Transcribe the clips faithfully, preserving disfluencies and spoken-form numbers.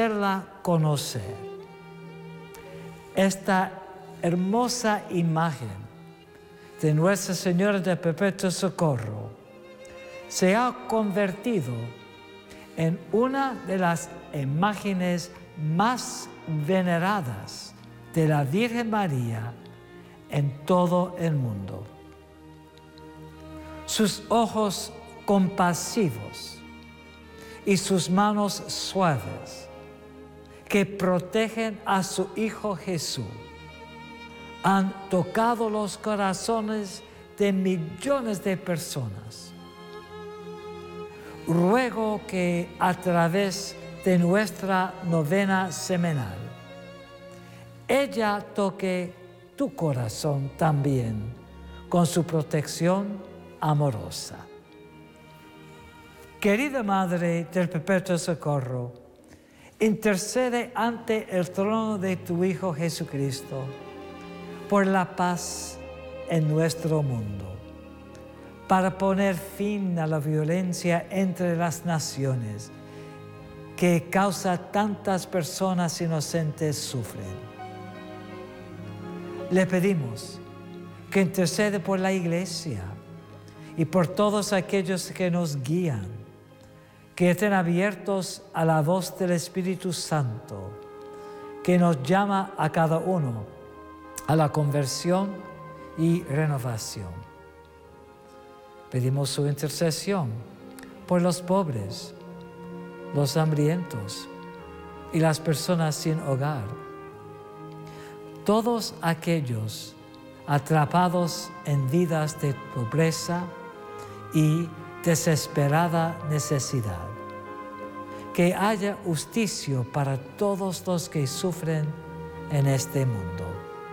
hacerla conocer. Esta hermosa imagen de Nuestra Señora del Perpetuo Socorro se ha convertido en una de las imágenes más veneradas de la Virgen María en todo el mundo. Sus ojos compasivos y sus manos suaves que protegen a su Hijo Jesús han tocado los corazones de millones de personas. Ruego que a través de nuestra novena semanal, ella toque tu corazón también con su protección amorosa. Querida Madre del Perpetuo Socorro, intercede ante el trono de tu Hijo Jesucristo por la paz en nuestro mundo, para poner fin a la violencia entre las naciones que causa tantas personas inocentes sufren. Le pedimos que intercede por la Iglesia y por todos aquellos que nos guían, que estén abiertos a la voz del Espíritu Santo, que nos llama a cada uno a la conversión y renovación. Pedimos su intercesión por los pobres, los hambrientos y las personas sin hogar. Todos aquellos atrapados en vidas de pobreza y desesperada necesidad. Que haya justicia para todos los que sufren en este mundo.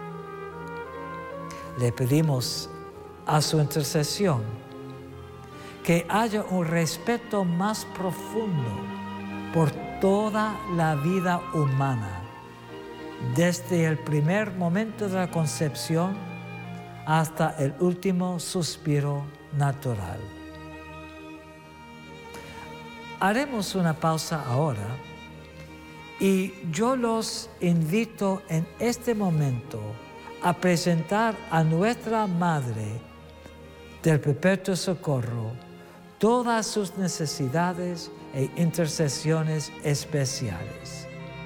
Le pedimos a su intercesión que haya un respeto más profundo por toda la vida humana, desde el primer momento de la concepción hasta el último suspiro natural. Haremos una pausa ahora y yo los invito en este momento a presentar a nuestra Madre del Perpetuo Socorro todas sus necesidades e intercesiones especiales.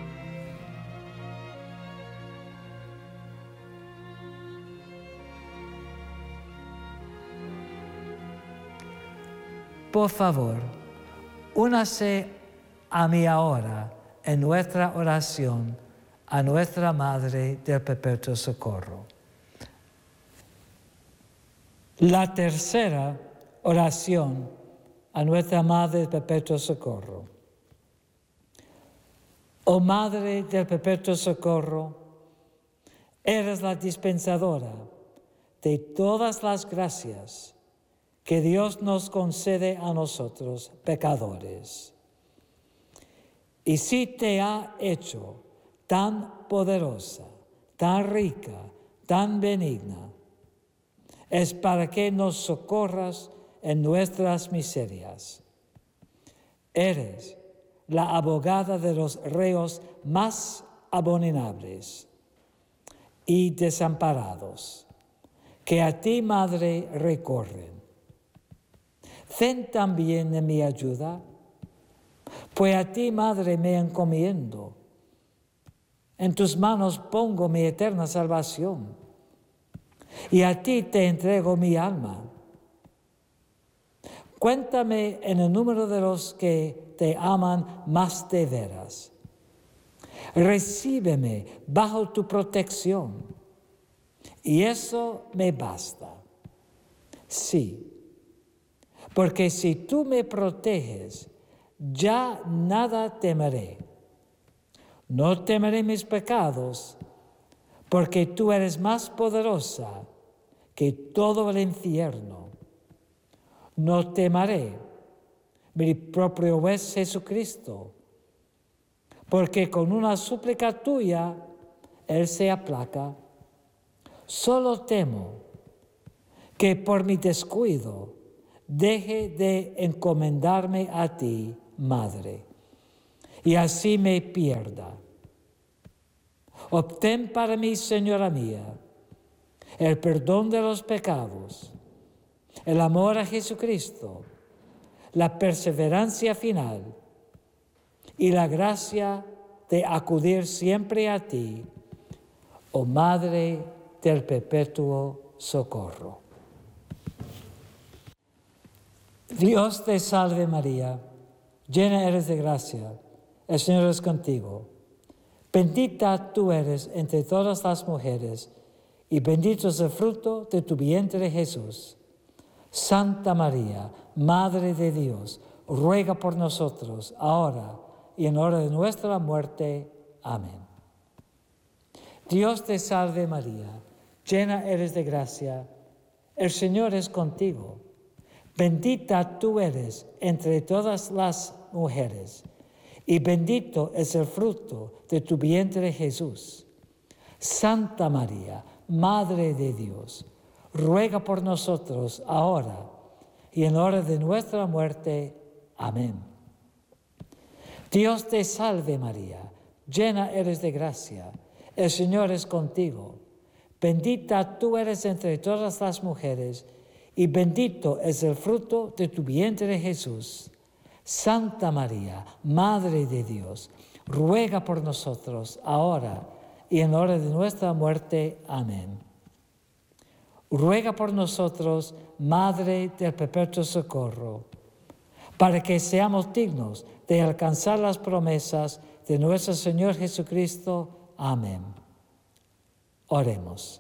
Por favor, únase a mí ahora en nuestra oración a nuestra Madre del Perpetuo Socorro. La tercera oración a nuestra Madre del Perpetuo Socorro. Oh Madre del Perpetuo Socorro, eres la dispensadora de todas las gracias que Dios nos concede a nosotros, pecadores. Y si te ha hecho tan poderosa, tan rica, tan benigna, es para que nos socorras en nuestras miserias. Eres la abogada de los reos más abominables y desamparados, que a ti, Madre, recorren. Ten también en mi ayuda, pues a ti, Madre, me encomiendo. En tus manos pongo mi eterna salvación, y a ti te entrego mi alma. Cuéntame en el número de los que te aman más de veras. Recíbeme bajo tu protección, y eso me basta. Sí, porque si tú me proteges, ya nada temeré. No temeré mis pecados, porque tú eres más poderosa que todo el infierno. No temeré mi propio juez Jesucristo, porque con una súplica tuya Él se aplaca. Solo temo que por mi descuido deje de encomendarme a ti, Madre, y así me pierda. Obtén para mí, Señora mía, el perdón de los pecados, el amor a Jesucristo, la perseverancia final y la gracia de acudir siempre a ti, oh Madre del perpetuo socorro. Dios te salve María, llena eres de gracia, el Señor es contigo. Bendita tú eres entre todas las mujeres, y bendito es el fruto de tu vientre Jesús. Santa María, Madre de Dios, ruega por nosotros, ahora y en hora de nuestra muerte. Amén. Dios te salve María, llena eres de gracia, el Señor es contigo. Bendita tú eres entre todas las mujeres, y bendito es el fruto de tu vientre Jesús. Santa María, Madre de Dios, ruega por nosotros ahora y en hora de nuestra muerte. Amén. Dios te salve María, llena eres de gracia, el Señor es contigo. Bendita tú eres entre todas las mujeres, y bendito es el fruto de tu vientre Jesús. Santa María, Madre de Dios, ruega por nosotros ahora y en hora de nuestra muerte. Amén. Ruega por nosotros, Madre del perpetuo socorro, para que seamos dignos de alcanzar las promesas de nuestro Señor Jesucristo. Amén. Oremos.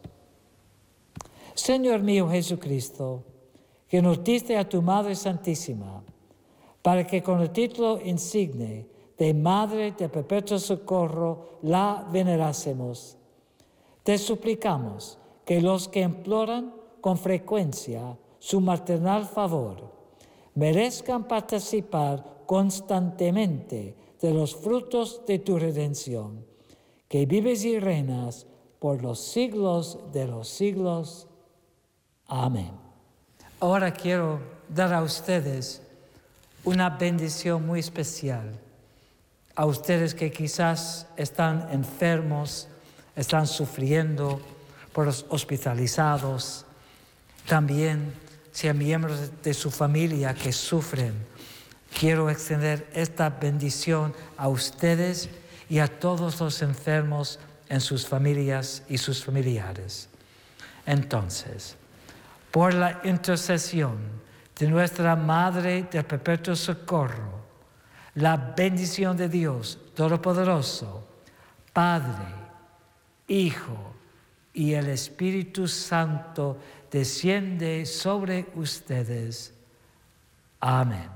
Señor mío Jesucristo, que nos diste a tu Madre Santísima, para que con el título insigne de Madre de Perpetuo Socorro la venerásemos, te suplicamos que los que imploran con frecuencia su maternal favor merezcan participar constantemente de los frutos de tu redención, que vives y reinas por los siglos de los siglos. Amén. Ahora quiero dar a ustedes una bendición muy especial. A ustedes que quizás están enfermos, están sufriendo, por los hospitalizados. También, si hay miembros de su familia que sufren, quiero extender esta bendición a ustedes y a todos los enfermos en sus familias y sus familiares. Entonces, por la intercesión de nuestra Madre del Perpetuo Socorro, la bendición de Dios Todopoderoso, Padre, Hijo y el Espíritu Santo desciende sobre ustedes. Amén.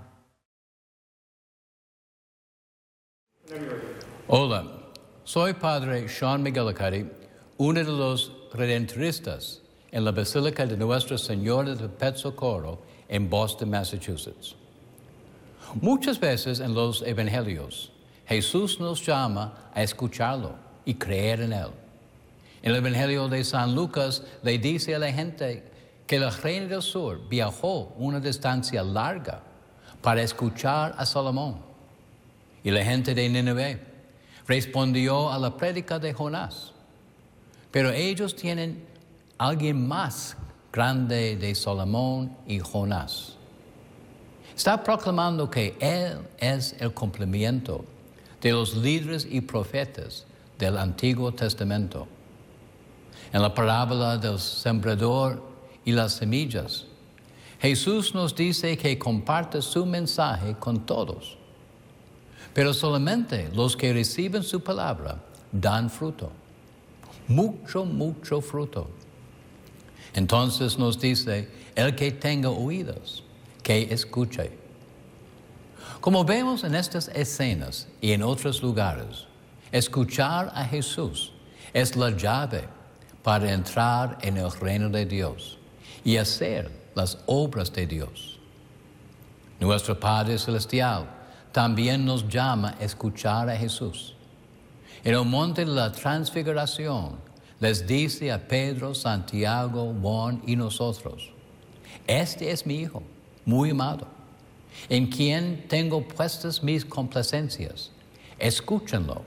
Hola, soy Padre Sean McGillicuddy, uno de los redentoristas en la Basílica de Nuestra Señora del Perpetuo Socorro en Boston, Massachusetts. Muchas veces en los evangelios, Jesús nos llama a escucharlo y creer en él. En el evangelio de San Lucas le dice a la gente que la reina del sur viajó una distancia larga para escuchar a Salomón. Y la gente de Nínive respondió a la prédica de Jonás. Pero ellos tienen alguien más grande de Salomón y Jonás. Está proclamando que Él es el cumplimiento de los líderes y profetas del Antiguo Testamento. En la parábola del sembrador y las semillas, Jesús nos dice que comparte su mensaje con todos. Pero solamente los que reciben su palabra dan fruto. Mucho, mucho fruto. Entonces nos dice, el que tenga oídos, que escuche. Como vemos en estas escenas y en otros lugares, escuchar a Jesús es la llave para entrar en el reino de Dios y hacer las obras de Dios. Nuestro Padre Celestial también nos llama a escuchar a Jesús. En el monte de la transfiguración les dice a Pedro, Santiago, Juan y nosotros, este es mi Hijo, muy amado, en quien tengo puestas mis complacencias. escúchenlo.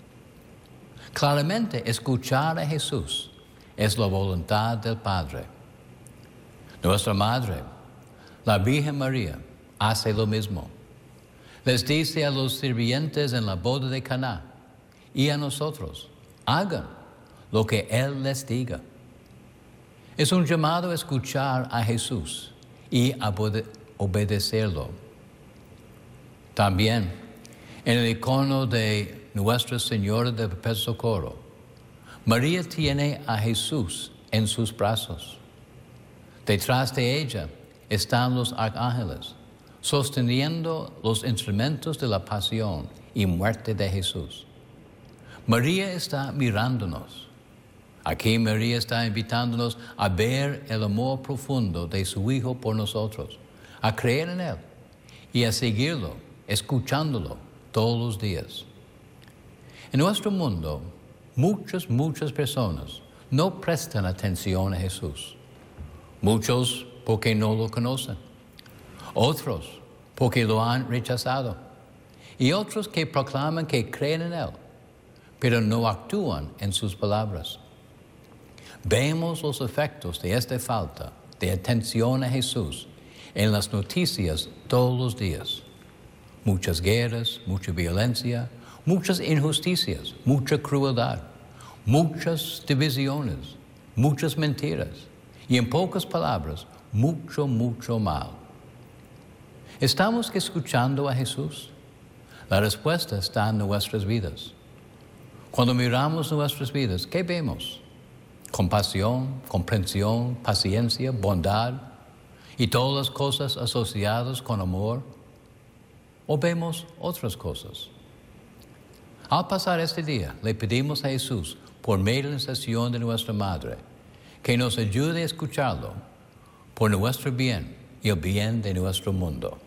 Claramente, escuchar a Jesús es la voluntad del Padre. Nuestra Madre, la Virgen María, hace lo mismo. Les dice a los sirvientes en la boda de Caná y a nosotros, hagan lo que Él les diga. Es un llamado a escuchar a Jesús y a obedecerlo. También, en el icono de Nuestra Señora del Perpetuo Socorro, María tiene a Jesús en sus brazos. Detrás de ella están los arcángeles, sosteniendo los instrumentos de la pasión y muerte de Jesús. María está mirándonos. Aquí María está invitándonos a ver el amor profundo de su Hijo por nosotros, a creer en Él y a seguirlo, escuchándolo todos los días. En nuestro mundo, muchas, muchas personas no prestan atención a Jesús. Muchos porque no lo conocen, otros porque lo han rechazado y otros que proclaman que creen en Él, pero no actúan en sus palabras. Vemos los efectos de esta falta de atención a Jesús en las noticias todos los días. Muchas guerras, mucha violencia, muchas injusticias, mucha crueldad, muchas divisiones, muchas mentiras y, en pocas palabras, mucho, mucho mal. ¿Estamos escuchando a Jesús? La respuesta está en nuestras vidas. Cuando miramos nuestras vidas, ¿qué vemos? Compasión, comprensión, paciencia, bondad y todas las cosas asociadas con amor. ¿O vemos otras cosas? Al pasar este día, le pedimos a Jesús, por medio de la intercesión de nuestra Madre, que nos ayude a escucharlo por nuestro bien y el bien de nuestro mundo.